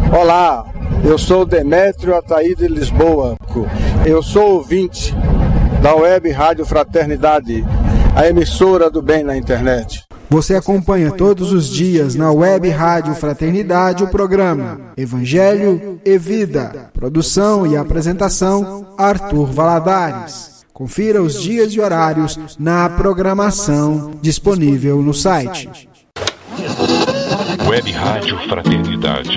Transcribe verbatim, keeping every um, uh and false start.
Olá, eu sou Demétrio Ataí de Lisboa. Eu sou ouvinte da Web Rádio Fraternidade, a emissora do bem na internet. Você acompanha todos os dias na Web Rádio Fraternidade o programa Evangelho e Vida. Produção e apresentação, Arthur Valadares. Confira os dias e horários na programação disponível no site. Web Rádio Fraternidade.